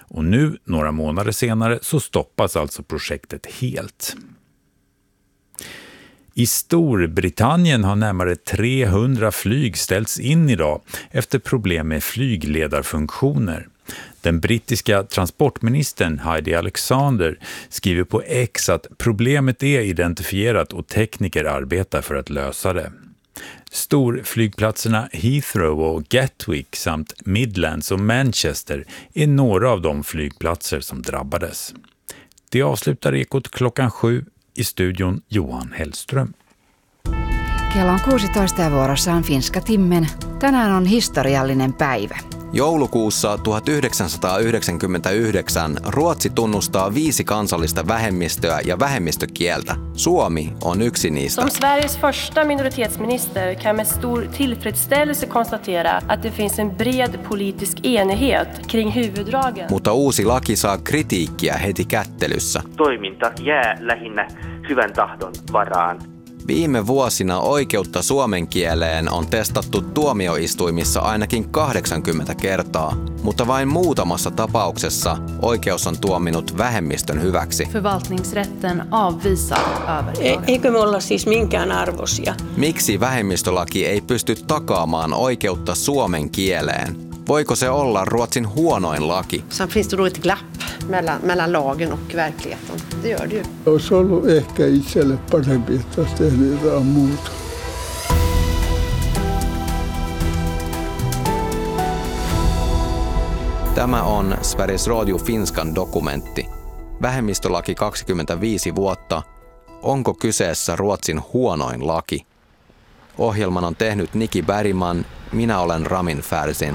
Och nu, några månader senare, så stoppas alltså projektet helt. I Storbritannien har närmare 300 flyg ställts in idag efter problem med flygledarfunktioner. Den brittiska transportministern Heidi Alexander skriver på X att problemet är identifierat och tekniker arbetar för att lösa det. Storflygplatserna Heathrow och Gatwick samt Midlands och Manchester är några av de flygplatser som drabbades. Det avslutar Ekot 7:00. I studion Johan Hellström. Kello on 16 ja vuorossa on Finska Timmen. Tänään on historiallinen päivä. Joulukuussa 1999 Ruotsi tunnustaa 5 kansallista vähemmistöä ja vähemmistökieltä. Suomi on yksi niistä. Som Sveriges första minoritetsminister kan med stor tillfredsställelse konstatera att det finns en bred politisk enighet kring huvuddragen. Mutta uusi laki saa kritiikkiä heti kättelyssä. Toiminta jää lähinnä hyvän tahdon varaan. Viime vuosina oikeutta suomen kieleen on testattu tuomioistuimissa ainakin 80 kertaa, mutta vain muutamassa tapauksessa oikeus on tuominut vähemmistön hyväksi. Förvaltningsrätten avvisar överklagan. Eikö me olla siis minkään arvoisia? Miksi vähemmistölaki ei pysty takaamaan oikeutta suomen kieleen? Voiko se olla Ruotsin huonoin laki? Sen finns det då ett glapp mellan lagen och verkligheten. Det gör det ju. Olisi ollut ehkä itselle parempi, että olisi tehnyt jotain muuta. Tämä on Sveriges Radio Finskan dokumentti. Vähemmistölaki 25 vuotta. Onko kyseessä Ruotsin huonoin laki? Ohjelman on tehnyt Niki Bergman. Minä olen Ramin Färsin.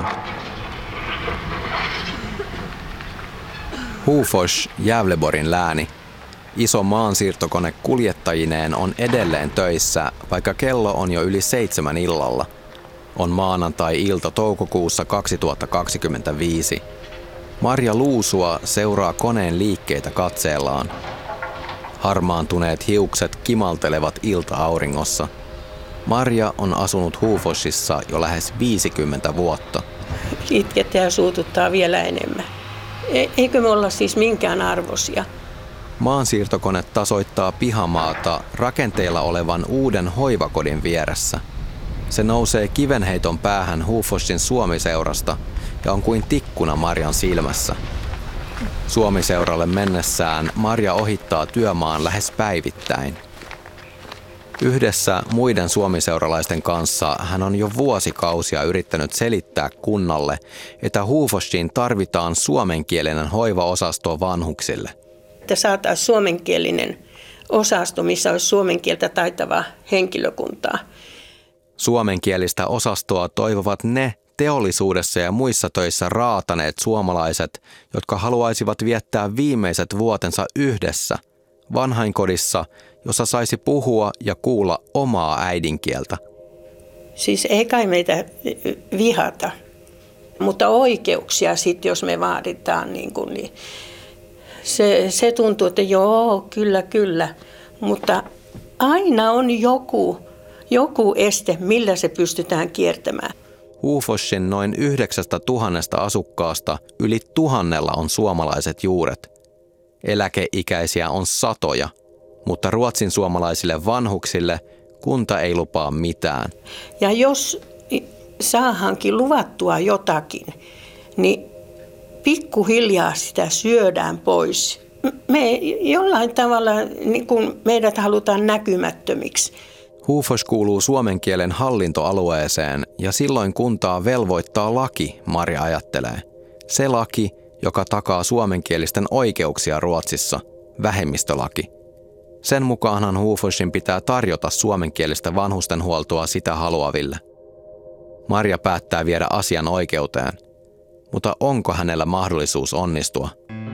Hofors, Gävleborgin lääni. Iso maansiirtokone kuljettajineen on edelleen töissä, vaikka kello on jo yli 7 illalla. On maanantai-ilta toukokuussa 2025. Marja Luusua seuraa koneen liikkeitä katseellaan. Harmaantuneet hiukset kimaltelevat ilta-auringossa. Marja on asunut Hoforsissa jo lähes 50 vuotta. Itkettä ja suututtaa vielä enemmän. Eikö me olla siis minkään arvoisia? Maansiirtokone tasoittaa pihamaata rakenteilla olevan uuden hoivakodin vieressä. Se nousee kivenheiton päähän Hoforsin Suomiseurasta ja on kuin tikkuna Marjan silmässä. Suomiseuralle mennessään Marja ohittaa työmaan lähes päivittäin. Yhdessä muiden suomiseuralaisten kanssa hän on jo vuosikausia yrittänyt selittää kunnalle, että Hoforsiin tarvitaan suomenkielinen hoivaosasto vanhuksille. Että saataisiin suomenkielinen osasto, missä olisi suomen kieltä taitavaa henkilökuntaa. Suomenkielistä osastoa toivovat ne teollisuudessa ja muissa töissä raataneet suomalaiset, jotka haluaisivat viettää viimeiset vuotensa yhdessä, vanhainkodissa, jossa saisi puhua ja kuulla omaa äidinkieltä. Siis ei kai meitä vihata, mutta oikeuksia sitten, jos me vaaditaan, niin se tuntuu, että joo, kyllä, mutta aina on joku este, millä se pystytään kiertämään. Hoforsin noin 9,000 asukkaasta yli 1,000 on suomalaiset juuret. Eläkeikäisiä on satoja, mutta ruotsin suomalaisille vanhuksille kunta ei lupaa mitään. Ja jos saahankin luvattua jotakin, niin pikkuhiljaa sitä syödään pois. Me jollain tavalla niin kuin meidät halutaan näkymättömiksi. Hofors kuuluu suomen kielen hallintoalueeseen ja silloin kuntaa velvoittaa laki, Marja ajattelee. Se laki, joka takaa suomenkielisten oikeuksia Ruotsissa, vähemmistölaki. Sen mukaanhan Hoforsin pitää tarjota suomenkielistä vanhustenhuoltoa sitä haluaville. Marja päättää viedä asian oikeuteen, mutta onko hänellä mahdollisuus onnistua?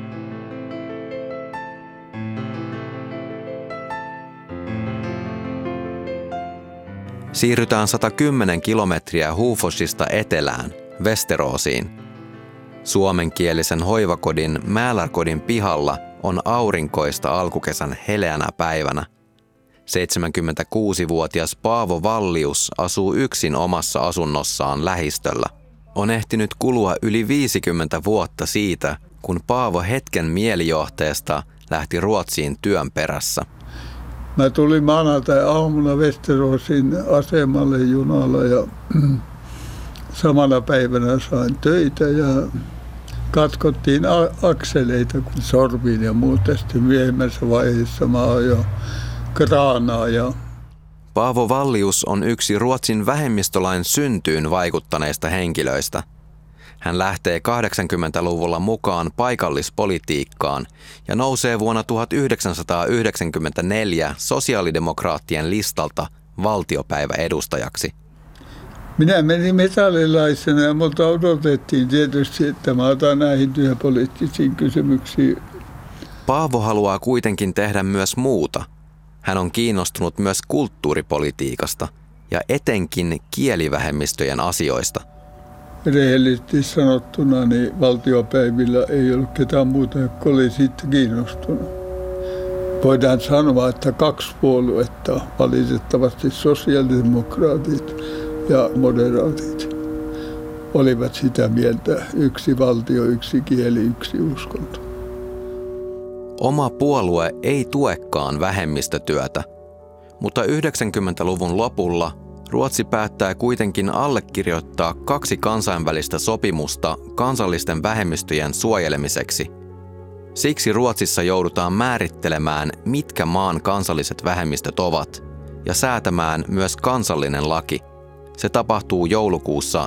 Siirrytään 110 kilometriä Hoforsista etelään, Västeråsiin. Suomenkielisen hoivakodin Mälarkodin pihalla on aurinkoista alkukesän heleänä päivänä. 76-vuotias Paavo Vallius asuu yksin omassa asunnossaan lähistöllä. On ehtinyt kulua yli 50 vuotta siitä, kun Paavo hetken mielijohteesta lähti Ruotsiin työn perässä. Mä tulin maanantai-aamuna Västeråsin asemalle junalla ja samana päivänä sain töitä ja katkottiin akseleita kun sormiin ja muuta. Sitten myöhemmässä vaiheessa mä ajoin kraanaa. Paavo Vallius on yksi Ruotsin vähemmistölain syntyyn vaikuttaneista henkilöistä. Hän lähtee 80-luvulla mukaan paikallispolitiikkaan ja nousee vuonna 1994 sosiaalidemokraattien listalta valtiopäiväedustajaksi. Minä menin metallilaisena ja multa odotettiin tietysti, että mä otan näihin työpoliittisiin kysymyksiin. Paavo haluaa kuitenkin tehdä myös muuta. Hän on kiinnostunut myös kulttuuripolitiikasta ja etenkin kielivähemmistöjen asioista. Rehellisesti sanottuna, niin valtiopäivillä ei ollut ketään muuta, joka oli siitä kiinnostunut. Voidaan sanoa, että 2 puoluetta, valitettavasti sosiaalidemokraatit ja moderaatit, olivat sitä mieltä, 1 valtio, 1 kieli, 1 uskonto. Oma puolue ei tuekaan vähemmistötyötä, mutta 90-luvun lopulla Ruotsi päättää kuitenkin allekirjoittaa 2 kansainvälistä sopimusta kansallisten vähemmistöjen suojelemiseksi. Siksi Ruotsissa joudutaan määrittelemään, mitkä maan kansalliset vähemmistöt ovat, ja säätämään myös kansallinen laki. Se tapahtuu joulukuussa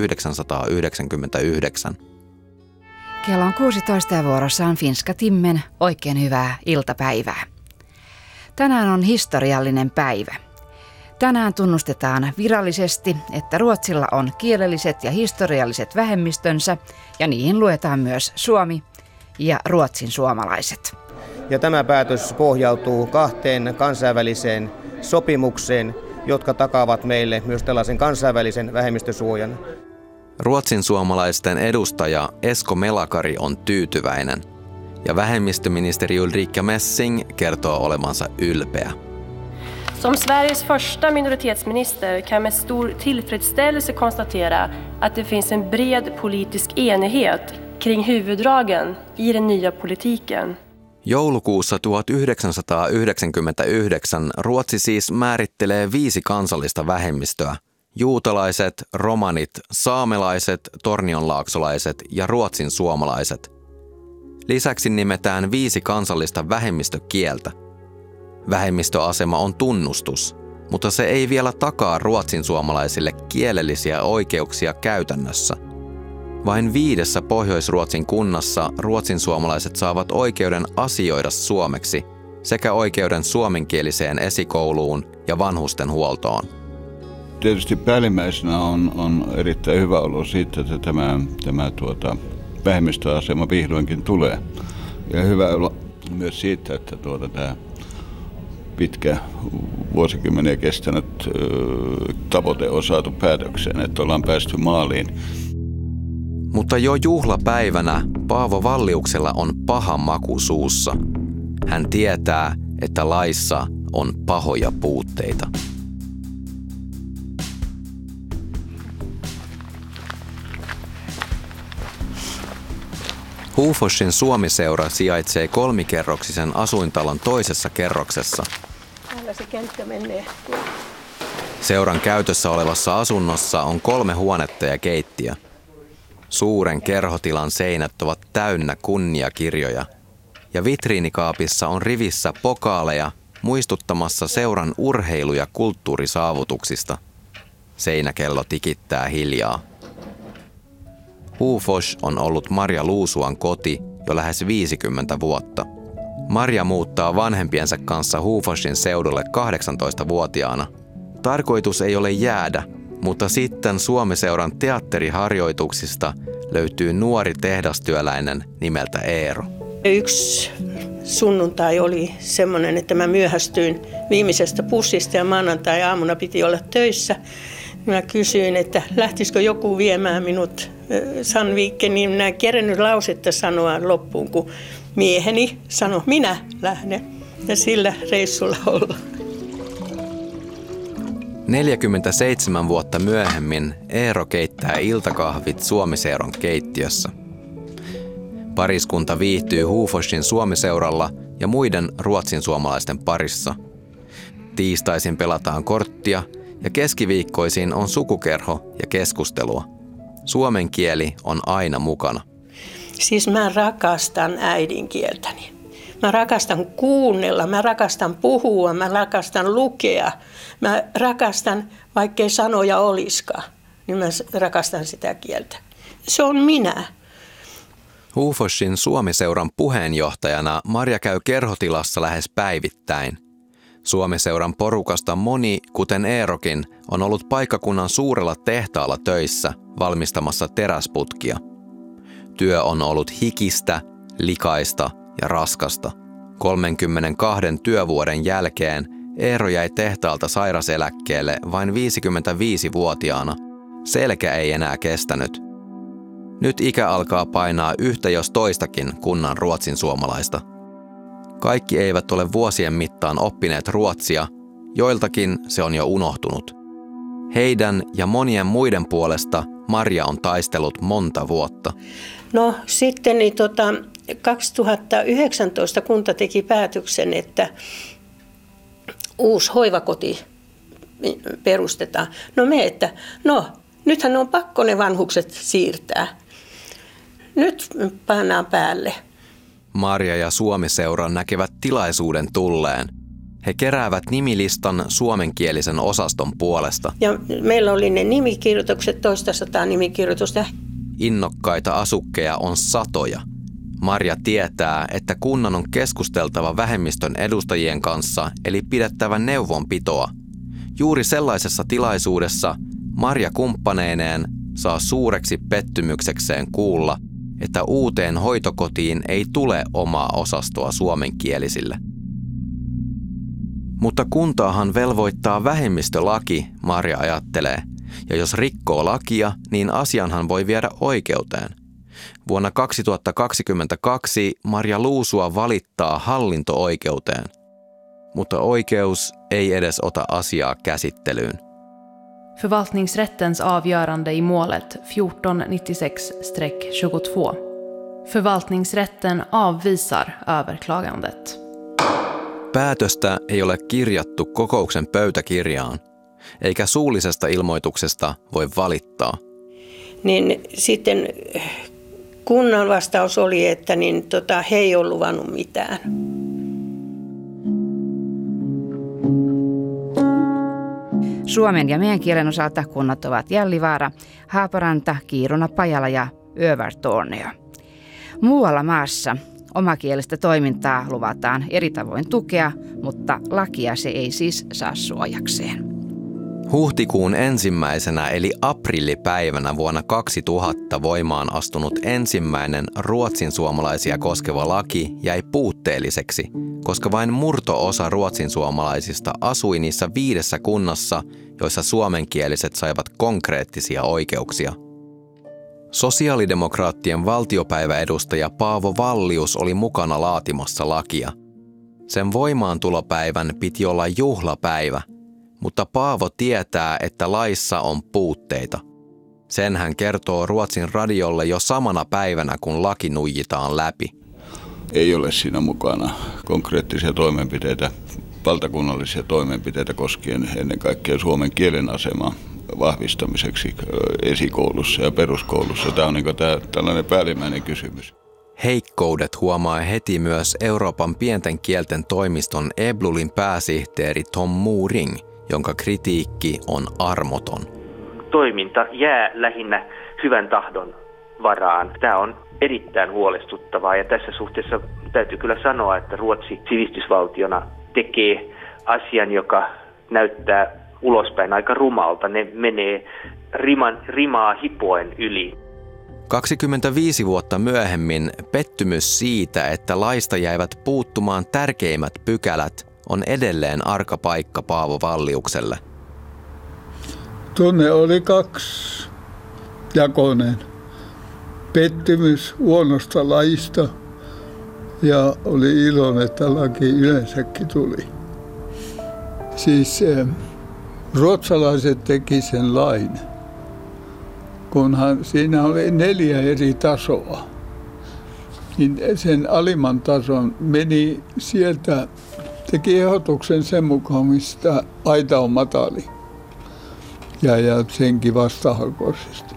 1999. Kello on 16 ja vuorossa on Finska Timmen. Oikein hyvää iltapäivää. Tänään on historiallinen päivä. Tänään tunnustetaan virallisesti, että Ruotsilla on kielelliset ja historialliset vähemmistönsä ja niihin luetaan myös suomi ja ruotsin suomalaiset. Ja tämä päätös pohjautuu 2 kansainväliseen sopimukseen, jotka takaavat meille myös tällaisen kansainvälisen vähemmistösuojan. Ruotsin suomalaisten edustaja Esko Melakari on tyytyväinen ja vähemmistöministeri Ulrika Messing kertoo olevansa ylpeä. Som Sveriges första minoritetsminister kan med stor tillfredsställelse konstatera att det finns en bred politisk enighet kring huvuddragen i den nya politiken. Joulukuussa 1999 Ruotsi siis määrittelee 5 kansallista vähemmistöä. Juutalaiset, romanit, saamelaiset, tornionlaaksolaiset ja ruotsin suomalaiset. Lisäksi nimetään 5 kansallista vähemmistökieltä. Vähemmistöasema on tunnustus, mutta se ei vielä takaa ruotsin suomalaisille kielellisiä oikeuksia käytännössä. Vain 5 Pohjois-Ruotsin kunnassa ruotsin suomalaiset saavat oikeuden asioida suomeksi sekä oikeuden suomenkieliseen esikouluun ja vanhustenhuoltoon. Tietysti päällimmäisenä on erittäin hyvä olo siitä, että tämä vähemmistöasema vihdoinkin tulee. Ja hyvä olo myös siitä, että tämä pitkä vuosikymmeniä kestänyt tavoite on saatu päätökseen, että ollaan päästy maaliin. Mutta jo juhlapäivänä Paavo Valliuksella on paha maku suussa. Hän tietää, että laissa on pahoja puutteita. Hoforsin Suomi-seura sijaitsee 3-kerroksisen asuintalon toisessa kerroksessa. Täällä se kenttä menee. Seuran käytössä olevassa asunnossa on 3 huonetta ja keittiö. Suuren kerhotilan seinät ovat täynnä kunniakirjoja ja vitriinikaapissa on rivissä pokaaleja muistuttamassa seuran urheilu- ja kulttuurisaavutuksista. Seinäkello tikittää hiljaa. Hofors on ollut Marja Luusuan koti jo lähes 50 vuotta. Marja muuttaa vanhempiensa kanssa Hoforsin seudulle 18-vuotiaana. Tarkoitus ei ole jäädä, mutta sitten Suomi-seuran teatteriharjoituksista löytyy nuori tehdastyöläinen nimeltä Eero. Yksi sunnuntai oli semmoinen, että mä myöhästyin viimeisestä bussista ja maanantai-aamuna piti olla töissä. Mä kysyin, että lähtisikö joku viemään minut Sandviken, niin minä en kerennyt lausetta sanoa loppuun, kun mieheni sanoi, minä lähden. Ja sillä reissulla ollaan. 47 vuotta myöhemmin Eero keittää iltakahvit Suomi-seuran keittiössä. Pariskunta viihtyy Hoforsin Suomi-seuralla ja muiden ruotsinsuomalaisten parissa. Tiistaisin pelataan korttia ja keskiviikkoisin on sukukerho ja keskustelua. Suomen kieli on aina mukana. Siis mä rakastan äidinkieltäni. Mä rakastan kuunnella, mä rakastan puhua, mä rakastan lukea. Mä rakastan, vaikkei sanoja olisikaan, niin mä rakastan sitä kieltä. Se on minä. Hoforsin Suomi-seuran puheenjohtajana Marja käy kerhotilassa lähes päivittäin. Suomi-seuran porukasta moni, kuten Eerokin, on ollut paikkakunnan suurella tehtaalla töissä valmistamassa teräsputkia. Työ on ollut hikistä, likaista ja raskasta. 32 työvuoden jälkeen Eero jäi tehtaalta sairaseläkkeelle vain 55-vuotiaana. Selkä ei enää kestänyt. Nyt ikä alkaa painaa yhtä jos toistakin kunnan ruotsinsuomalaista. Kaikki eivät ole vuosien mittaan oppineet ruotsia, joiltakin se on jo unohtunut. Heidän ja monien muiden puolesta Marja on taistellut monta vuotta. No sitten 2019 kunta teki päätöksen, että uusi hoivakoti perustetaan. Nythän on pakko ne vanhukset siirtää. Nyt pannaan päälle. Marja ja Suomi-seura näkevät tilaisuuden tulleen. He keräävät nimilistan suomenkielisen osaston puolesta. Ja meillä oli ne nimikirjoitukset, 200 nimikirjoitusta. Innokkaita asukkeja on satoja. Marja tietää, että kunnan on keskusteltava vähemmistön edustajien kanssa, eli pidettävä neuvonpitoa. Juuri sellaisessa tilaisuudessa Marja kumppaneineen saa suureksi pettymyksekseen kuulla, että uuteen hoitokotiin ei tule omaa osastoa suomenkielisille. Mutta kuntaahan velvoittaa vähemmistölaki, Marja ajattelee, ja jos rikkoo lakia, niin asianhan voi viedä oikeuteen. Vuonna 2022 Marja Luusua valittaa hallinto-oikeuteen, mutta oikeus ei edes ota asiaa käsittelyyn. Förvaltningsrättens avgörande i målet 1496-22. Förvaltningsrätten avvisar överklagandet. Päätöstä ei ole kirjattu kokouksen pöytäkirjaan, eikä suullisesta ilmoituksesta voi valittaa. Niin sitten kunnan vastaus oli, että he ei ole luvannut mitään. Suomen ja meidän kielen osalta kunnat ovat Jällivaara, Haaparanta, Kiiruna, Pajala ja Övertornio. Muualla maassa omakielistä toimintaa luvataan eri tavoin tukea, mutta lakia se ei siis saa suojakseen. Huhtikuun 1. eli aprillipäivänä vuonna 2000 voimaan astunut ensimmäinen ruotsinsuomalaisia koskeva laki jäi puutteelliseksi, koska vain murto-osa ruotsinsuomalaisista asui niissä 5 kunnassa, joissa suomenkieliset saivat konkreettisia oikeuksia. Sosiaalidemokraattien valtiopäiväedustaja Paavo Vallius oli mukana laatimassa lakia. Sen voimaantulopäivän piti olla juhlapäivä, mutta Paavo tietää, että laissa on puutteita. Sen hän kertoo Ruotsin radiolle jo samana päivänä, kun laki nuijitaan läpi. Ei ole siinä mukana konkreettisia toimenpiteitä, valtakunnallisia toimenpiteitä koskien ennen kaikkea suomen kielen asemaa vahvistamiseksi esikoulussa ja peruskoulussa. Tämä on tällainen päällimmäinen kysymys. Heikkoudet huomaa heti myös Euroopan pienten kielten toimiston Eblulin pääsihteeri Tom Mooring, jonka kritiikki on armoton. Toiminta jää lähinnä hyvän tahdon varaan. Tämä on erittäin huolestuttavaa ja tässä suhteessa täytyy kyllä sanoa, että Ruotsi sivistysvaltiona tekee asian, joka näyttää ulospäin aika rumalta. Ne menee rimaa hipoen yli. 25 vuotta myöhemmin pettymys siitä, että laista jäivät puuttumaan tärkeimmät pykälät, on edelleen arka paikka Paavo Valliukselle. Tunne oli kaksijakoinen. Pettymys huonosta laista ja oli iloinen, että laki yleensäkin tuli. Siis ruotsalaiset teki sen lain, kunhan siinä oli 4 eri tasoa. niin sen alimman tason meni sieltä, teki ehdotuksen sen mukaan, mistä aita on matali. Ja senkin vastahakoisesti.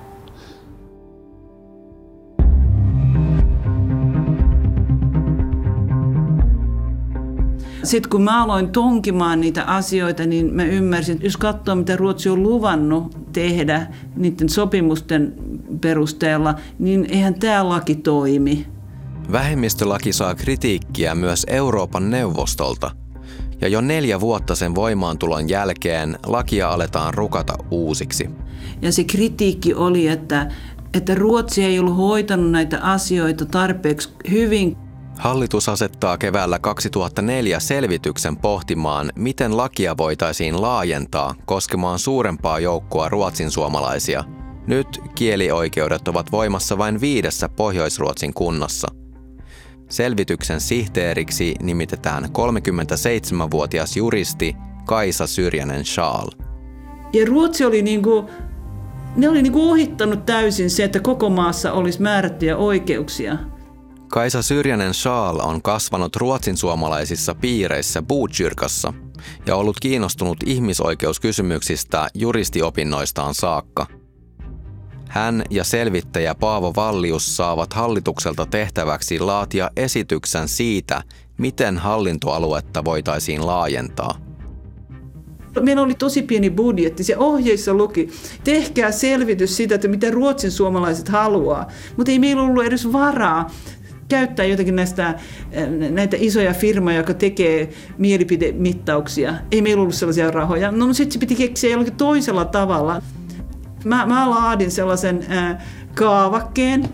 Sitten kun mä aloin tonkimaan niitä asioita, niin mä ymmärsin, että jos katsoo, mitä Ruotsi on luvannut tehdä niiden sopimusten perusteella, niin eihän tämä laki toimi. Vähemmistölaki saa kritiikkiä myös Euroopan neuvostolta. Ja jo 4 vuotta sen voimaantulon jälkeen lakia aletaan rukata uusiksi. Ja se kritiikki oli, että Ruotsi ei ollut hoitanut näitä asioita tarpeeksi hyvin. Hallitus asettaa keväällä 2004 selvityksen pohtimaan, miten lakia voitaisiin laajentaa koskemaan suurempaa joukkoa ruotsinsuomalaisia. Nyt kielioikeudet ovat voimassa vain 5 Pohjois-Ruotsin kunnassa. Selvityksen sihteeriksi nimitetään 37-vuotias juristi Kaisa Syrjänen-Schal. Ja Ruotsi oli ne oli ohittanut täysin se, että koko maassa olisi määrättyjä oikeuksia. Kaisa Syrjänen-Schal on kasvanut ruotsinsuomalaisissa piireissä Botkyrkassa ja ollut kiinnostunut ihmisoikeuskysymyksistä juristiopinnoistaan saakka. Hän ja selvittäjä Paavo Vallius saavat hallitukselta tehtäväksi laatia esityksen siitä, miten hallintoaluetta voitaisiin laajentaa. Meillä oli tosi pieni budjetti. Se ohjeissa luki, tehkää selvitys siitä, että mitä ruotsin suomalaiset haluaa. Mutta ei meillä ollut edes varaa käyttää jotakin näitä isoja firmoja, jotka tekee mielipidemittauksia. Ei meillä ollut sellaisia rahoja. No sitten se piti keksiä jollakin toisella tavalla. Mä laadin sellaisen kaavakkeen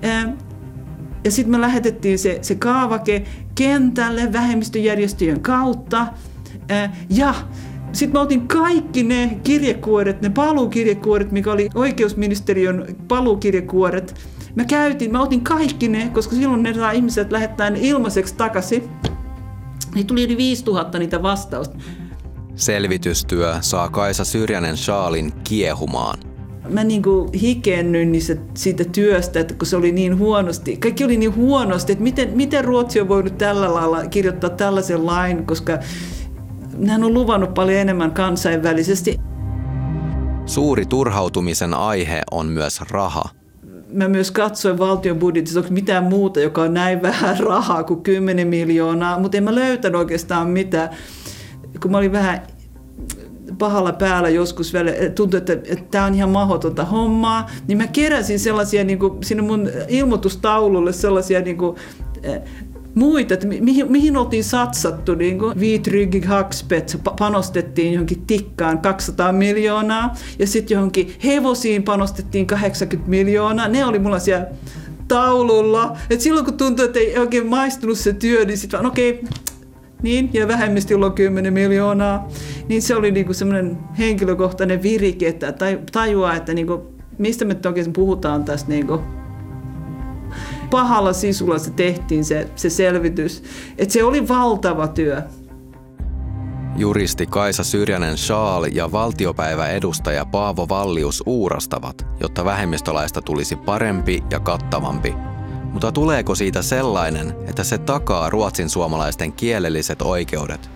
ja sitten me lähetettiin se kaavake kentälle vähemmistöjärjestöjen kautta ja sitten mä otin kaikki ne kirjekuoret, ne paluukirjekuoret, mikä oli oikeusministeriön paluukirjekuoret. Mä otin kaikki ne, koska silloin ne saa ihmiset lähettää ne ilmaiseksi takaisin. Niin tuli yli 5000 niitä vastausta. Selvitystyö saa Kaisa Syrjänen-Schalin kiehumaan. Mä hikennyin siitä työstä, että kun se oli niin huonosti. Kaikki oli niin huonosti, että miten Ruotsi on voinut tällä lailla kirjoittaa tällaisen lain, koska hän on luvannut paljon enemmän kansainvälisesti. Suuri turhautumisen aihe on myös raha. Mä myös katsoin valtion budjetissa, onko mitään muuta, joka on näin vähän rahaa kuin 10 miljoonaa, mutta en mä löytänyt oikeastaan mitään. Kun mä olin vähän pahalla päällä joskus välillä, tuntui, että tämä on ihan mahdotonta hommaa, niin mä keräsin sellaisia sinne mun ilmoitustaululle sellaisia muita, että mihin oltiin satsattu. Viitryggig Hagspets panostettiin johonkin tikkaan 200 miljoonaa ja sitten johonkin hevosiin panostettiin 80 miljoonaa. Ne oli mulla siellä taululla. Et silloin kun tuntui, että ei oikein maistunut se työ, niin sitten vaan okei, niin, ja vähemmistöllä on 10 miljoonaa. Niin se oli semmoinen henkilökohtainen virike, että tajuaa, että mistä me oikein puhutaan tästä. Pahalla sisulla se tehtiin se selvitys. Että se oli valtava työ. Juristi Kaisa Syrjänen-Schal ja valtiopäiväedustaja Paavo Vallius uurastavat, jotta vähemmistölaista tulisi parempi ja kattavampi. Mutta tuleeko siitä sellainen, että se takaa ruotsin suomalaisten kielelliset oikeudet?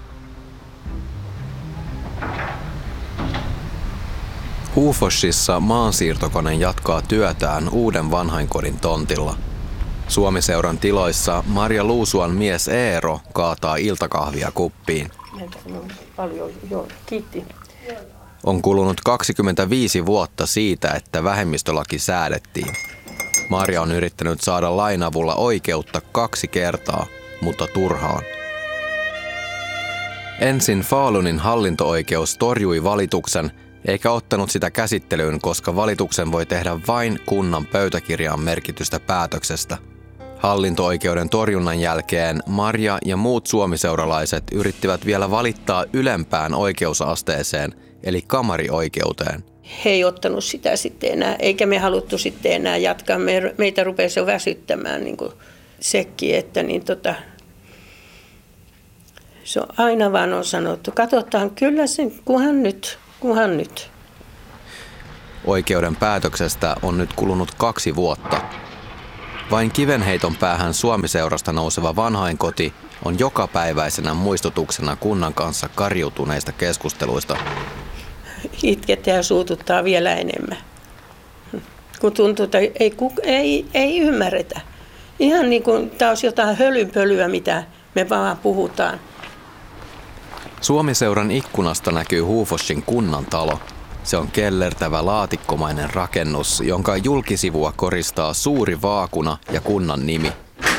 Huforsissa maansiirtokone jatkaa työtään uuden vanhainkodin tontilla. Suomiseuran tiloissa Marja Luusuan mies Eero kaataa iltakahvia kuppiin. Paljon, joo, kiitti. On kulunut 25 vuotta siitä, että vähemmistölaki säädettiin. Marja on yrittänyt saada lain avulla oikeutta 2 kertaa, mutta turhaan. Ensin Falunin hallinto-oikeus torjui valituksen, eikä ottanut sitä käsittelyyn, koska valituksen voi tehdä vain kunnan pöytäkirjaan merkitystä päätöksestä. Hallinto-oikeuden torjunnan jälkeen Marja ja muut suomiseuralaiset yrittivät vielä valittaa ylempään oikeusasteeseen, eli kamarioikeuteen. He ei ottanut sitä sitten enää, eikä me haluttu sitten enää jatkaa. Meitä rupesi jo väsyttämään sekin, että se on aina vaan on sanottu, katsotaan kyllä sen, kunhan nyt. Oikeuden päätöksestä on nyt kulunut 2 vuotta. Vain kivenheiton päähän Suomiseurasta nouseva vanhainkoti on jokapäiväisenä muistutuksena kunnan kanssa karjutuneista keskusteluista. Itketään ja suututtaa vielä enemmän, kun tuntuu, että ei ymmärretä. Ihan niin kuin tämä olisi jotain hölynpölyä, mitä me vaan puhutaan. Suomiseuran ikkunasta näkyy Hufossin kunnan talo. Se on kellertävä laatikkomainen rakennus, jonka julkisivua koristaa suuri vaakuna ja kunnan nimi.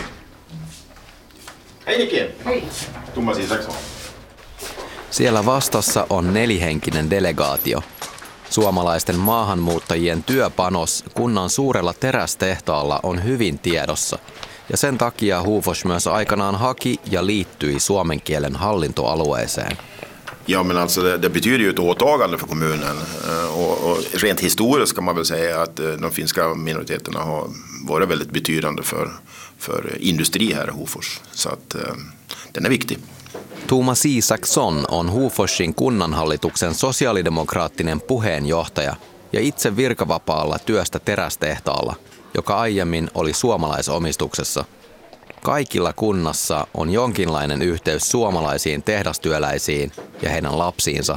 Hei Niki! Hei! Thomas Isaksson. Siellä vastassa on 4-henkinen delegaatio. Suomalaisten maahanmuuttajien työpanos kunnan suurella terästehtaalla on hyvin tiedossa. Ja sen takia Hufos myös aikanaan haki ja liittyi suomen kielen hallintoalueeseen. Ja, men alltså det betyder ju ett åtagande för kommunen och rent historiskt kan man väl säga att de finska minoriteterna har varit väldigt betydande för industri här i Hufos. Så att den är viktig. Thomas Isaksson on Hufossin kunnanhallituksen sosiaalidemokraattinen puheenjohtaja ja itse virkavapaalla työstä terästehtaalla, joka aiemmin oli suomalaisomistuksessa. Kaikilla kunnassa on jonkinlainen yhteys suomalaisiin tehdastyöläisiin ja heidän lapsiinsa.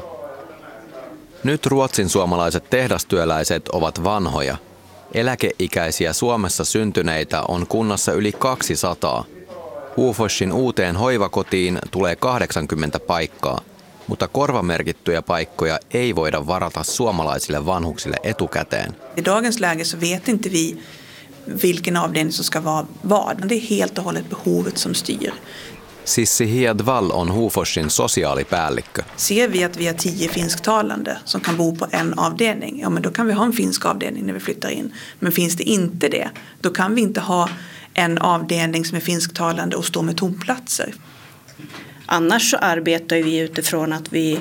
Nyt ruotsin suomalaiset tehdastyöläiset ovat vanhoja. Eläkeikäisiä Suomessa syntyneitä on kunnassa yli 200. Hufossin uuteen hoivakotiin tulee 80 paikkaa, mutta korvamerkittyjä paikkoja ei voida varata suomalaisille vanhuksille etukäteen. I dagens läge så vet inte vi vilken avdelning som ska vara vad. Det är helt och hållet behovet som styr. Sissi Hiedvall on Hufossin sosiaalipäällikkö. Ser vi att vi har 10 finsktalande som kan bo på en avdelning, ja men då kan vi ha en finsk avdelning när vi flyttar in. Men finns det inte det, då kan vi inte ha en avdelning som är finsktalande och stå med tomplatser. Annars så arbetar vi utifrån att vi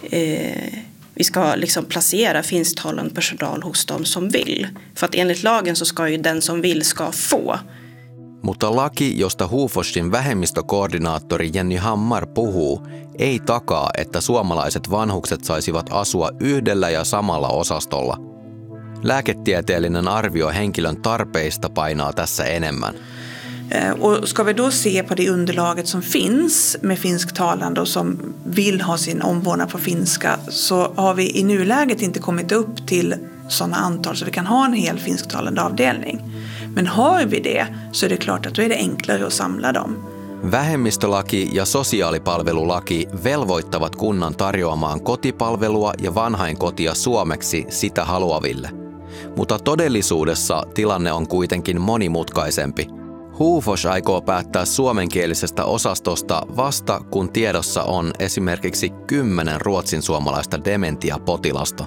ska liksom placera finsktalande personal hos dem som vill. För att enligt lagen så ska ju den som vill ska få. Mutta laki, josta Hufossin vähemmistökoordinaattori Jenny Hammar puhuu, ei takaa, että suomalaiset vanhukset saisivat asua yhdellä ja samalla osastolla. Lääketieteellinen arvio henkilön tarpeista painaa tässä enemmän. Och ska vi då se på det underlaget som finns med finsktalande och som vill ha sin omvårdnad på finska, så har vi i nuläget inte kommit upp till sådana antal så vi kan ha en hel finsktalande avdelning. Men har vi det så är det klart att då är det enklare att samla dem. Vähemmistölaki ja sosiaalipalvelulaki velvoittavat kunnan tarjoamaan kotipalvelua ja vanhainkotia suomeksi sitä haluaville. Mutta todellisuudessa tilanne on kuitenkin monimutkaisempi. Hufos aikoo päättää suomenkielisestä osastosta vasta, kun tiedossa on esimerkiksi 10 ruotsinsuomalaista dementiapotilasta.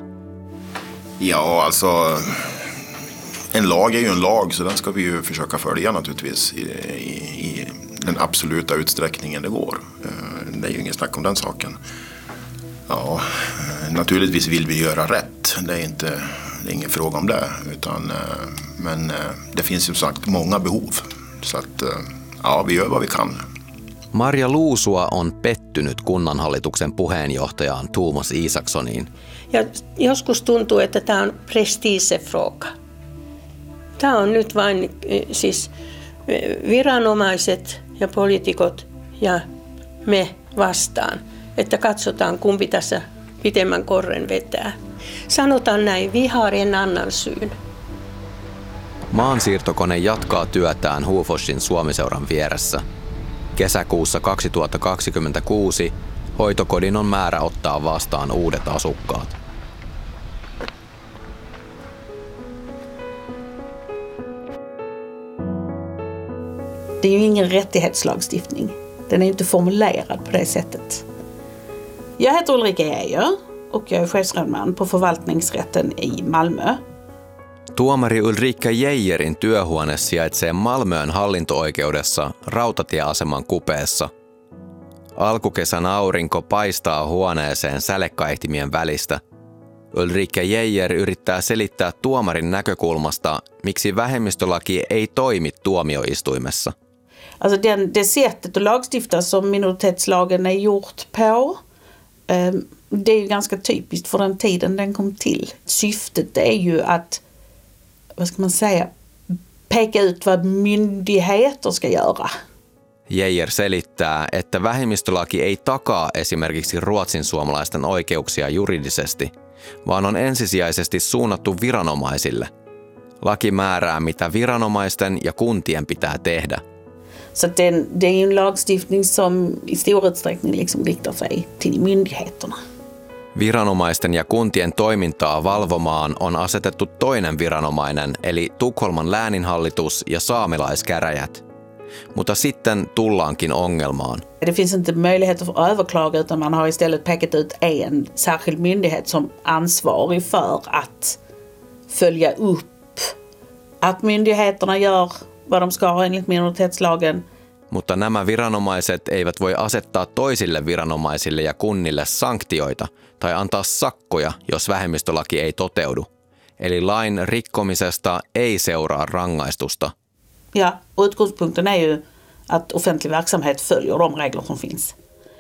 Ja, alltså en lag är ju en lag, så den ska vi ju försöka följa naturligtvis i den absoluta utsträckningen det går. Det är ju ingen snack om den saken. Ja, naturligtvis vill vi göra rätt. Det är ingen fråga om det, men det finns ju sagt många behov. Så att, ja, vi gör vad vi kan. Marja Luusua on pettynyt kunnanhallituksen puheenjohtajaan Thomas Isakssoniin. Ja joskus tuntuu, että tämä on prestigefråga. Tämä on nyt vain siis viranomaiset ja poliitikot ja me vastaan, että katsotaan kumpi tässä pitemmän korren vetää. Sanotaan näin, vi har en annan syn. Maansiirtokone jatkaa työtään Hufossin Suomiseuran vieressä. Kesäkuussa 2026 hoitokodin on määrä ottaa vastaan uudet asukkaat. Det är ju ingen rättighetslagstiftning. Den är inte formulerad på det sättet. Jag heter Ulrika Geijer och jag är chefsrådman på förvaltningsrätten i Malmö. Tuomari Ulrika Geijerin työhuone sijaitsee Malmön hallinto-oikeudessa rautatieaseman kupeessa. Alkukesän aurinko paistaa huoneeseen sälekaihtimien välistä. Ulrika Geijer yrittää selittää tuomarin näkökulmasta, miksi vähemmistölaki ei toimi tuomioistuimessa. Alltså det sättet att lagstifta som minoritetslagen är gjort på, det är ju ganska typiskt för den tiden den kom till. Syftet är ju att, vad ska man säga, peka ut vad myndigheter ska göra. Geijer selittää, että vähemmistölaki ei takaa esimerkiksi ruotsinsuomalaisten oikeuksia juridisesti, vaan on ensisijaisesti suunnattu viranomaisille. Laki määrää, mitä viranomaisten ja kuntien pitää tehdä. Så det är en lagstiftning som i stor utsträckning liksom riktar sig till myndigheterna. Viranomaisten ja kuntien toimintaa valvomaan on asetettu toinen viranomainen, eli Tukholman lääninhallitus ja saamelaiskäräjät. Mutta sitten tullaankin ongelmaan. Det finns inte möjlighet att överklaga utan man har istället pekat ut en särskild myndighet som ansvarig för att följa upp att myndigheterna gör vad de ska enligt minoritetslagen. Mutta nämä viranomaiset eivät voi asettaa toisille viranomaisille ja kunnille sanktioita tai antaa sakkoja, jos vähemmistölaki ei toteudu. Eli lain rikkomisesta ei seuraa rangaistusta. Ja, utgångspunkten är ju att offentlig verksamhet följer de regler som finns.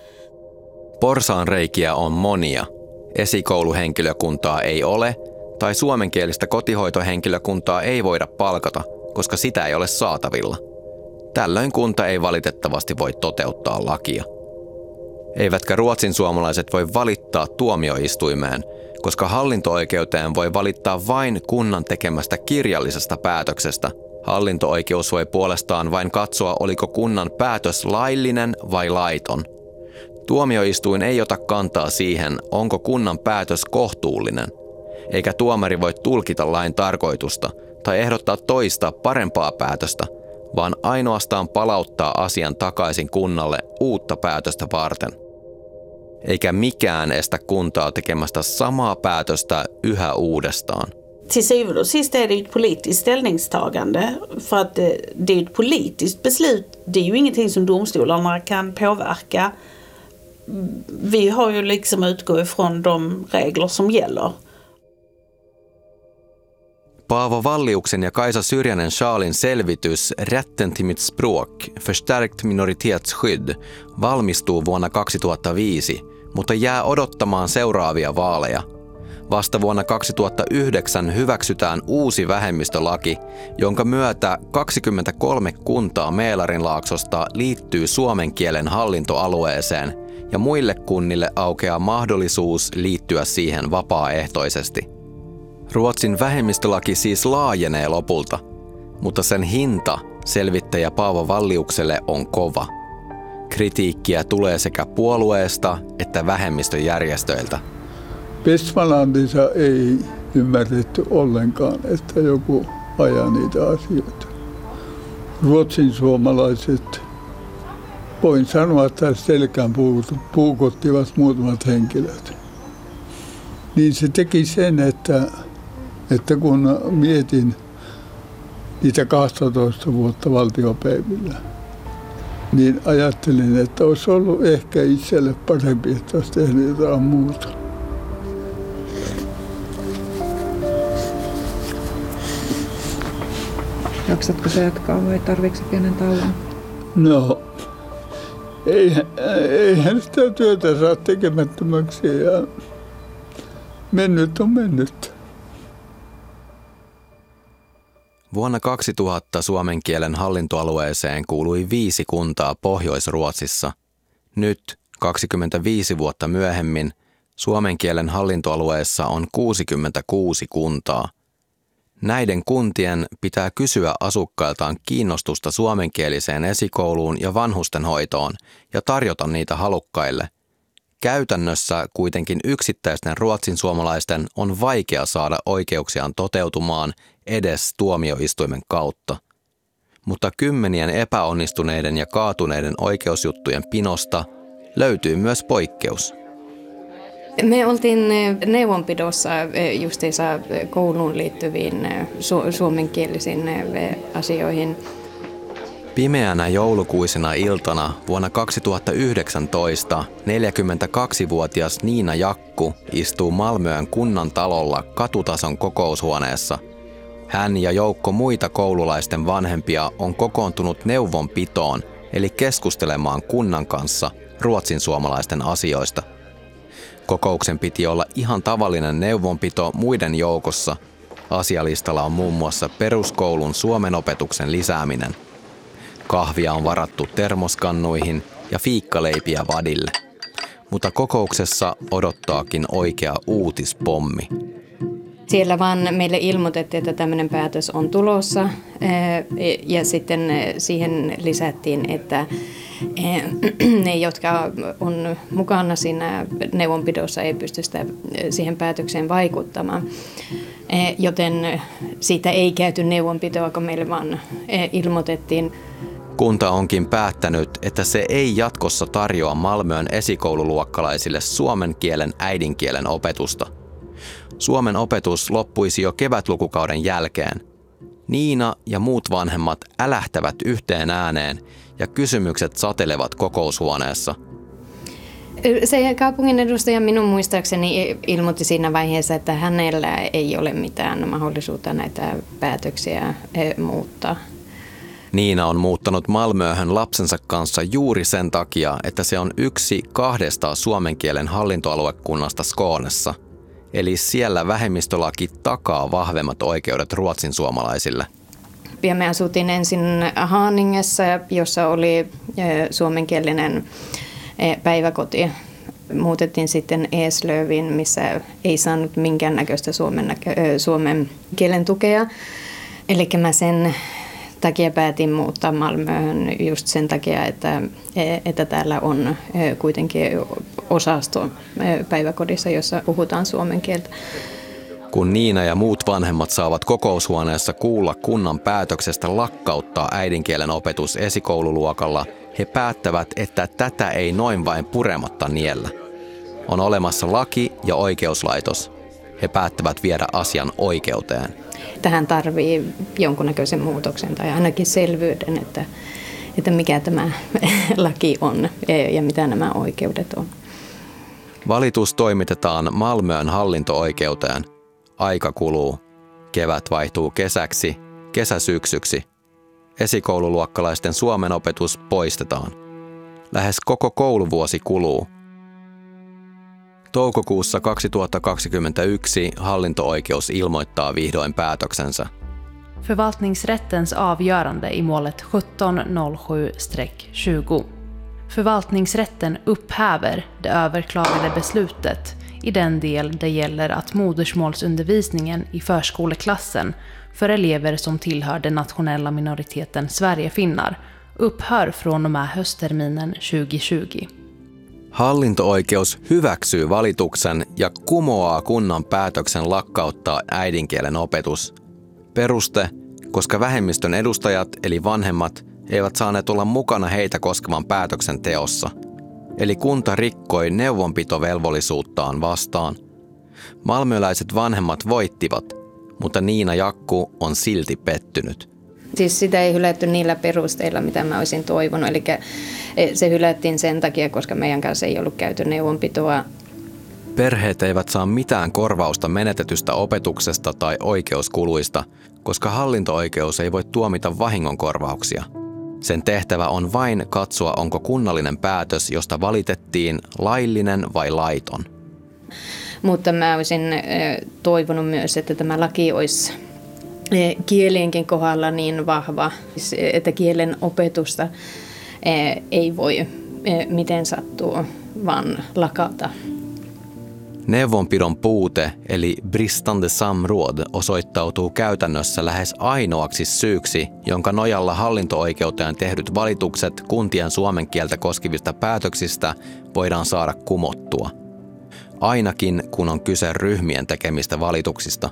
Porsaanreikiä on monia. Esikouluhenkilökuntaa ei ole, tai suomenkielistä kotihoitohenkilökuntaa ei voida palkata, koska sitä ei ole saatavilla. Tällöin kunta ei valitettavasti voi toteuttaa lakia. Eivätkä ruotsinsuomalaiset voi valittaa tuomioistuimeen, koska hallinto-oikeuteen voi valittaa vain kunnan tekemästä kirjallisesta päätöksestä. Hallinto-oikeus voi puolestaan vain katsoa, oliko kunnan päätös laillinen vai laiton. Tuomioistuin ei ota kantaa siihen, onko kunnan päätös kohtuullinen, eikä tuomari voi tulkita lain tarkoitusta tai ehdottaa toista parempaa päätöstä, vaan ainoastaan palauttaa asian takaisin kunnalle uutta päätöstä varten. Eikä mikään estä kuntaa tekemästä samaa päätöstä yhä uudestaan. Till syvende och sist är det ett politiskt ställningstagande för att det är ett politiskt beslut. Det är ju ingenting som domstolarna kan påverka. Vi har ju liksom utgå ifrån de regler som gäller. Paavo Valliuksen ja Kaisa Syrjänen-Schaalin selvitys Rätten till mitt språk, förstärkt minoritetsskydd valmistuu vuonna 2005, mutta jää odottamaan seuraavia vaaleja. Vasta vuonna 2009 hyväksytään uusi vähemmistölaki, jonka myötä 23 kuntaa Meelarinlaaksosta liittyy suomen kielen hallintoalueeseen ja muille kunnille aukeaa mahdollisuus liittyä siihen vapaaehtoisesti. Ruotsin vähemmistölaki siis laajenee lopulta, mutta sen hinta selvittäjä Paavo Valliukselle on kova. Kritiikkiä tulee sekä puolueesta että vähemmistöjärjestöiltä. Västmanlandissa ei ymmärretty ollenkaan, että joku ajaa niitä asioita. Ruotsin suomalaiset, voin sanoa, että selkään puukottivat muutamat henkilöt. Niin se teki sen, että kun mietin niitä 12 vuotta valtiopäivillä, niin ajattelin, että olisi ollut ehkä itselle parempi, että olisi tehnyt jotain muuta. Jaksatko sä jatkaa vai tarvitsetko pienen tauon? No, eihän sitä työtä saa tekemättömäksi ja mennyt on mennyt. Vuonna 2000 suomen kielen hallintoalueeseen kuului 5 kuntaa Pohjois-Ruotsissa. Nyt, 25 vuotta myöhemmin, suomen kielen hallintoalueessa on 66 kuntaa. Näiden kuntien pitää kysyä asukkailtaan kiinnostusta suomenkieliseen esikouluun ja vanhustenhoitoon ja tarjota niitä halukkaille. Käytännössä kuitenkin yksittäisten ruotsinsuomalaisten on vaikea saada oikeuksiaan toteutumaan edes tuomioistuimen kautta. Mutta kymmenien epäonnistuneiden ja kaatuneiden oikeusjuttujen pinosta löytyy myös poikkeus. Me oltiin neuvonpidossa justiinsa kouluun liittyviin suomenkielisiin asioihin. Pimeänä joulukuisena iltana vuonna 2019 42-vuotias Niina Jakku istuu Malmöön kunnan talolla katutason kokoushuoneessa. Hän ja joukko muita koululaisten vanhempia on kokoontunut neuvonpitoon, eli keskustelemaan kunnan kanssa ruotsinsuomalaisten asioista. Kokouksen piti olla ihan tavallinen neuvonpito muiden joukossa, Asialistalla on muun muassa peruskoulun suomen opetuksen lisääminen. Kahvia on varattu termoskannuihin ja fiikkaleipiä vadille. Mutta kokouksessa odottaakin oikea uutispommi. Siellä vaan meille ilmoitettiin, että tämmöinen päätös on tulossa ja sitten siihen lisättiin, että ne, jotka on mukana siinä neuvonpidossa, ei pysty siihen päätökseen vaikuttamaan. Joten siitä ei käyty neuvonpitoa, kun meille vaan ilmoitettiin. Kunta onkin päättänyt, että se ei jatkossa tarjoa Malmön esikoululuokkalaisille suomen kielen äidinkielen opetusta. Suomen opetus loppuisi jo kevätlukukauden jälkeen. Niina ja muut vanhemmat älähtävät yhteen ääneen ja kysymykset satelevat kokoushuoneessa. Se kaupungin edustaja minun muistaakseni ilmoitti siinä vaiheessa, että hänellä ei ole mitään mahdollisuutta näitä päätöksiä muuttaa. Niina on muuttanut Malmöön lapsensa kanssa juuri sen takia, että se on yksi 2 suomen kielen hallintoaluekunnasta Skånessa. Eli siellä vähemmistölaki takaa vahvemmat oikeudet ruotsin suomalaisille. Ja me asuttiin ensin Haaningessa, jossa oli suomenkielinen päiväkoti. Muutettiin sitten Eslövin, missä ei saanut minkäännäköistä suomen kielen tukea. Eli mä sen takia päätin muuttaa Malmöön just sen takia, että täällä on kuitenkin osasto päiväkodissa, jossa puhutaan suomen kieltä. Kun Niina ja muut vanhemmat saavat kokoushuoneessa kuulla kunnan päätöksestä lakkauttaa äidinkielen opetus esikoululuokalla, he päättävät, että tätä ei noin vain purematta niellä. On olemassa laki ja oikeuslaitos. He päättävät viedä asian oikeuteen. Tähän tarvii jonkunnäköisen muutoksen tai ainakin selvyyden, että mikä tämä laki on ja mitä nämä oikeudet on. Valitus toimitetaan Malmön hallinto-oikeuteen. Aika kuluu. Kevät vaihtuu kesäksi, kesä syksyksi. Esikoululuokkalaisten suomen opetus poistetaan. Lähes koko kouluvuosi kuluu. Toukokuussa 2021 hallinto-oikeus ilmoittaa vihdoin päätöksensä. Förvaltningsrättens avgörande i målet 1707-20. Förvaltningsrätten upphäver det överklagade beslutet i den del det gäller att modersmålsundervisningen i förskoleklassen för elever som tillhör den nationella minoriteten Sverigefinnar upphör från och med höstterminen 2020. Hallinto-oikeus hyväksyy valituksen ja kumoaa kunnan päätöksen lakkauttaa äidinkielen opetus. Peruste, koska vähemmistön edustajat eli vanhemmat eivät saaneet olla mukana heitä koskevan päätöksen teossa. Eli kunta rikkoi neuvonpitovelvollisuuttaan vastaan. Malmöläiset vanhemmat voittivat, mutta Niina Jakku on silti pettynyt. Siis sitä ei hylätty niillä perusteilla, mitä mä olisin toivonut. Eli se hylättiin sen takia, koska meidän kanssa ei ollut käyty neuvonpitoa. Perheet eivät saa mitään korvausta menetetystä opetuksesta tai oikeuskuluista, koska hallinto-oikeus ei voi tuomita vahingonkorvauksia. Sen tehtävä on vain katsoa, onko kunnallinen päätös, josta valitettiin, laillinen vai laiton. Mutta mä olisin toivonut myös, että tämä laki olisi kielienkin kohdalla niin vahva, että kielen opetusta ei voi miten sattuu vaan lakata. Neuvonpidon puute eli bristande samråd osoittautuu käytännössä lähes ainoaksi syyksi, jonka nojalla hallinto-oikeuteen tehdyt valitukset kuntien suomen kieltä koskevista päätöksistä voidaan saada kumottua. Ainakin kun on kyse ryhmien tekemistä valituksista.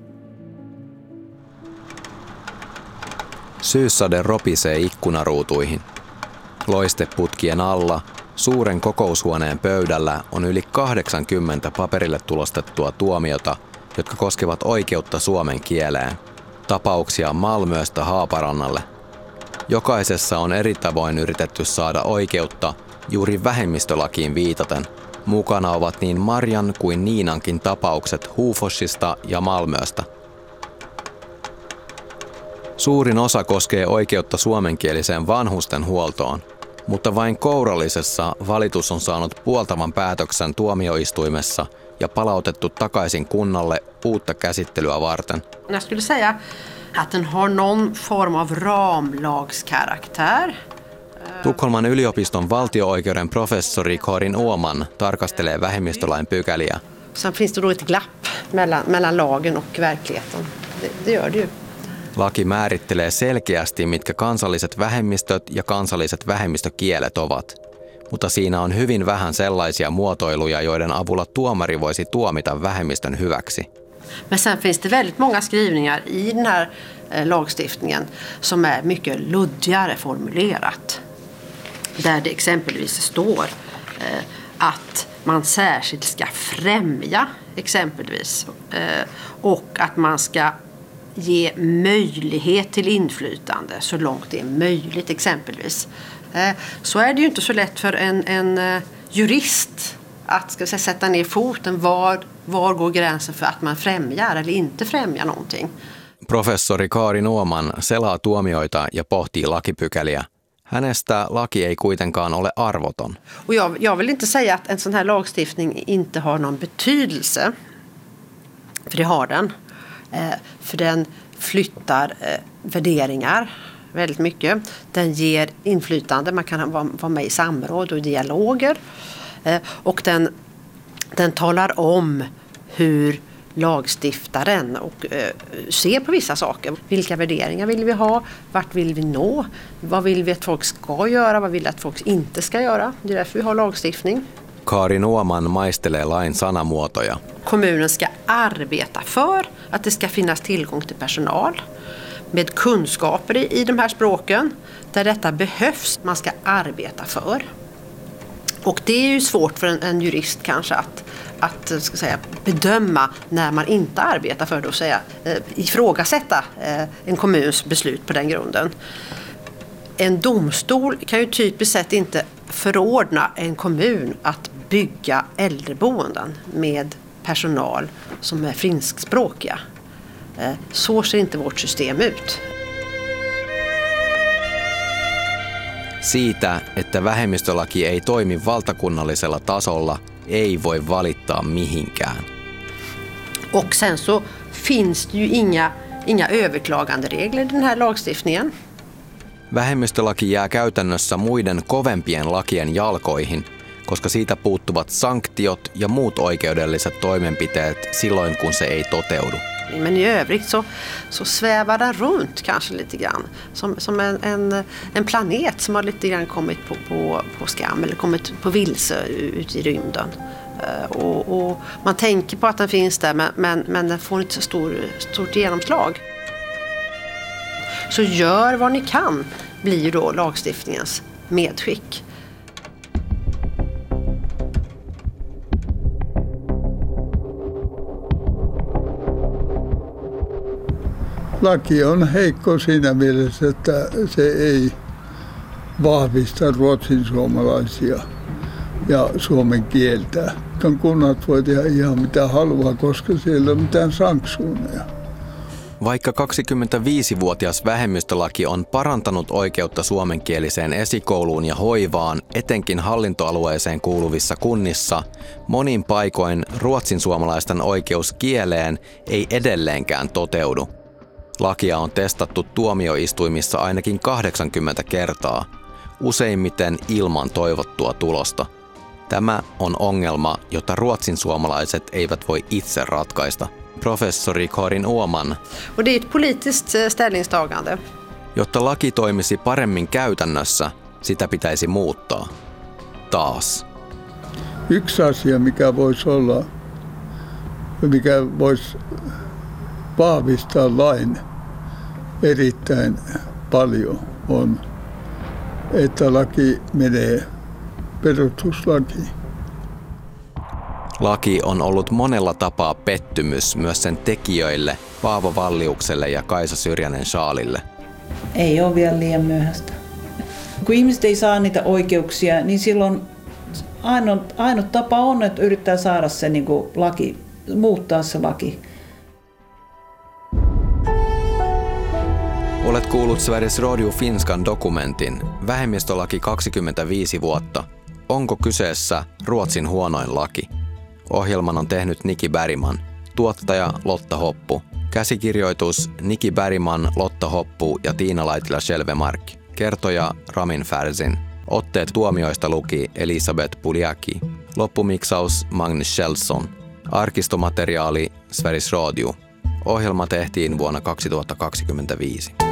Syyssade ropisee ikkunaruutuihin. Loisteputkien alla suuren kokoushuoneen pöydällä on yli 80 paperille tulostettua tuomiota, jotka koskevat oikeutta suomen kieleen. Tapauksia Malmöstä Haaparannalle. Jokaisessa on eri tavoin yritetty saada oikeutta juuri vähemmistölakiin viitaten. Mukana ovat niin Marjan kuin Niinankin tapaukset Huforsista ja Malmöstä. Suurin osa koskee oikeutta suomenkieliseen vanhustenhuoltoon, mutta vain kourallisessa valitus on saanut puoltavan päätöksen tuomioistuimessa ja palautettu takaisin kunnalle uutta käsittelyä varten. Jag skulle säga att den har någon form av ramlagskaraktär. Tukholman yliopiston valtio-oikeuden professori Karin Åman tarkastelee vähemmistölain pykäliä. Sen finns det då ett glapp mellan lagen och verkligheten. Det gör det ju. Laki määrittelee selkeästi, mitkä kansalliset vähemmistöt ja kansalliset vähemmistökielet ovat. Mutta siinä on hyvin vähän sellaisia muotoiluja, joiden avulla tuomari voisi tuomita vähemmistön hyväksi. Men sen finns det väldigt många skrivningar i den här lagstiftningen som är mycket luddigare formulerat. Där det exempelvis står att man särskilt ska främja exempelvis och att man ska ge möjlighet till inflytande så långt det är möjligt exempelvis. Så är det ju inte så lätt för en jurist att sätta ner foten. Var går gränsen för att man främjar eller inte främjar någonting? Professori Karin Åman selaa tuomioita ja pohtii lakipykäliä. Hänestä laki ei kuitenkaan ole arvoton. Och jag vill inte säga att en sån här lagstiftning inte har någon betydelse. För det har den. För den flyttar värderingar väldigt mycket. Den ger inflytande. Man kan vara med i samråd och dialoger. Och den talar om hur lagstiftaren och ser på vissa saker. Vilka värderingar vill vi ha? Vart vill vi nå? Vad vill vi att folk ska göra? Vad vill vi att folk inte ska göra? Det är därför vi har lagstiftning. Karin Åman maistelee lain sanamuotoja. Kommunen ska arbeta för att det ska finnas tillgång till personal med kunskaper i de här språken där detta behövs. Man ska arbeta för. Och det är ju svårt för en jurist kanske att ska säga, bedöma när man inte arbetar för det och säga, ifrågasätta en kommuns beslut på den grunden. En domstol kan ju typiskt sett inte förordna en kommun att bygga äldreboenden med personal som är finskspråkiga. Så ser inte vårt system ut. Siitä, että vähemmistölaki ei toimi valtakunnallisella tasolla, ei voi valittaa mihinkään. Och sen så finns det ju inga överklaganderegler i den här lagstiftningen. Vähemmistölaki jää käytännössä muiden kovempien lakien jalkoihin, koska siitä puuttuvat sanktiot ja muut oikeudelliset toimenpiteet silloin, kun se ei toteudu. Men i övrigt så svävar den runt kanske lite grann som en planet som har lite grann kommit på skam eller kommit på vilse ut i rymden. Och man tänker på att den finns där men den får inte så stort genomslag. Så gör vad ni kan blir ju då lagstiftningens medskick. Laki on heikko siinä mielessä, että se ei vahvista ruotsinsuomalaisia ja suomen kieltä. Kunnat voi tehdä ihan mitä haluaa, koska siellä ei ole mitään sanktioita. Vaikka 25-vuotias vähemmistölaki on parantanut oikeutta suomenkieliseen esikouluun ja hoivaan, etenkin hallintoalueeseen kuuluvissa kunnissa, monin paikoin ruotsinsuomalaisten oikeus kieleen ei edelleenkään toteudu. Lakia on testattu tuomioistuimissa ainakin 80 kertaa, useimmiten ilman toivottua tulosta. Tämä on ongelma, jota ruotsinsuomalaiset eivät voi itse ratkaista. Professori Karin Åman. Och det är ett politiskt ställningstagande. Jotta laki toimisi paremmin käytännössä, sitä pitäisi muuttaa. Taas. Yksi asia, mikä voisi olla, mikä voisi vahvistaa lain erittäin paljon, on, että laki menee perustuslakiin. Laki on ollut monella tapaa pettymys myös sen tekijöille, Paavo Valliukselle ja Kaisa Syrjänen-Schaalille. Ei ole vielä liian myöhäistä. Kun ihmiset ei saa niitä oikeuksia, niin silloin ainut tapa on, että yrittää saada se niin kuin laki, muuttaa se laki. Olet kuullut Sveriges Radio Finskan dokumentin Vähemmistölaki 25 vuotta. Onko kyseessä Ruotsin huonoin laki? Ohjelman on tehnyt Niki Bergman. Tuottaja Lotta Hoppu. Käsikirjoitus Niki Bergman, Lotta Hoppu ja Tiina Laitila-Shelvemark. Kertoja Ramin Färsin. Otteet tuomioista luki Elisabeth Puljaki. Loppumiksaus Magnus Kjellson. Arkistomateriaali Sveriges Radio. Ohjelma tehtiin vuonna 2025.